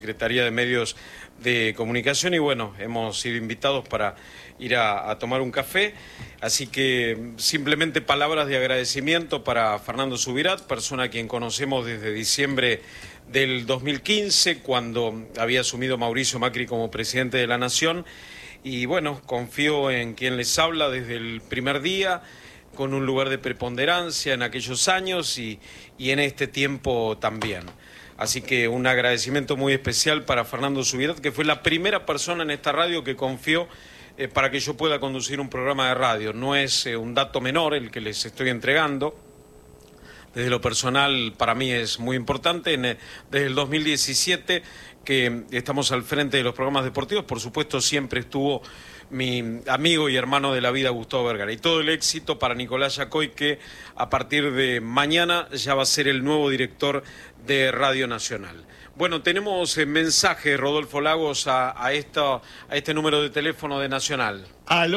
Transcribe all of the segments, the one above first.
Secretaría de Medios de Comunicación y bueno, hemos sido invitados para ir a tomar un café, así que simplemente palabras de agradecimiento para Fernando Subirat, persona a quien conocemos desde diciembre del 2015, cuando había asumido Mauricio Macri como presidente de la Nación, y bueno, confío en quien les habla desde el primer día, con un lugar de preponderancia en aquellos años y en este tiempo también. Así que un agradecimiento muy especial para Fernando Subirat, que fue la primera persona en esta radio que confió para que yo pueda conducir un programa de radio. No es un dato menor el que les estoy entregando. Desde lo personal, para mí es muy importante. Desde el 2017 que estamos al frente de los programas deportivos, por supuesto siempre estuvo mi amigo y hermano de la vida, Gustavo Vergara. Y todo el éxito para Nicolás Yacoy, que a partir de mañana ya va a ser el nuevo director de Radio Nacional. Bueno, tenemos mensaje, Rodolfo Lagos, a este número de teléfono de Nacional. Al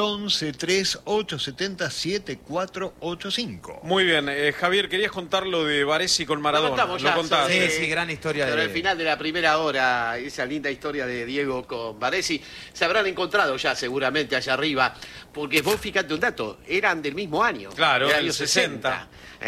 11-3870-7485. Muy bien, Javier, querías contar lo de Baresi con Maradona. Lo contamos ya. Sí, gran historia. Pero al final de la primera hora, esa linda historia de Diego con Baresi, se habrán encontrado ya seguramente allá arriba, porque vos fíjate un dato, eran del mismo año. Claro, del año año 60.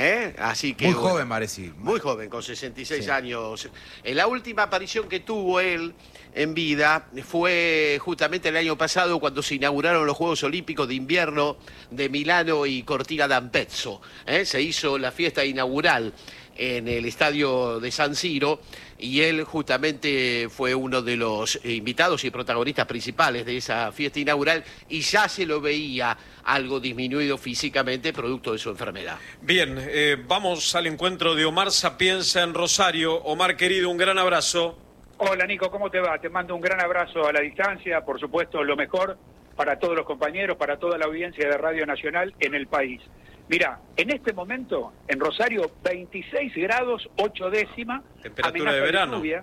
Así que, Muy joven, Baresi. Muy joven, con 66 años. En la última aparición que tuvo él en vida fue justamente el año pasado cuando se inauguraron los Juegos Olímpicos de Invierno de Milano y Cortina d'Ampezzo. Se hizo la fiesta inaugural en el estadio de San Siro y él justamente fue uno de los invitados y protagonistas principales de esa fiesta inaugural y ya se lo veía algo disminuido físicamente producto de su enfermedad. Bien, vamos al encuentro de Omar Sapienza en Rosario. Omar, querido, un gran abrazo. Hola Nico, ¿cómo te va? Te mando un gran abrazo a la distancia, por supuesto lo mejor para todos los compañeros, para toda la audiencia de Radio Nacional en el país. Mira, en este momento en Rosario 26 grados 8 décimas. Temperatura de verano. Lluvia.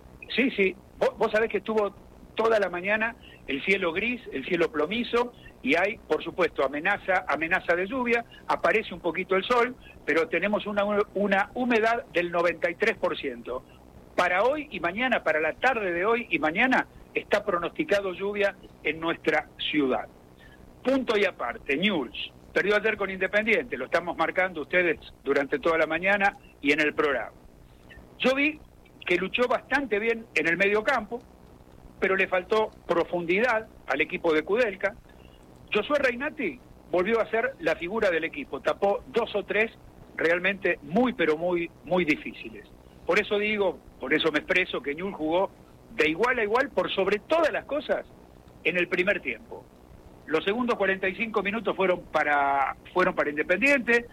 Sí, vos sabés que estuvo toda la mañana el cielo gris, el cielo plomizo y hay, por supuesto, amenaza de lluvia, aparece un poquito el sol, pero tenemos una humedad del 93%. Para hoy y mañana, para la tarde de hoy y mañana, está pronosticado lluvia en nuestra ciudad. Punto y aparte, Newell's perdió ayer con Independiente, lo estamos marcando ustedes durante toda la mañana y en el programa. Yo vi que luchó bastante bien en el mediocampo, pero le faltó profundidad al equipo de Kudelka. Josué Reinati volvió a ser la figura del equipo, tapó 2 o 3 realmente muy difíciles. Por eso me expreso que Newell's jugó de igual a igual por sobre todas las cosas en el primer tiempo. Los segundos 45 minutos fueron para Independiente,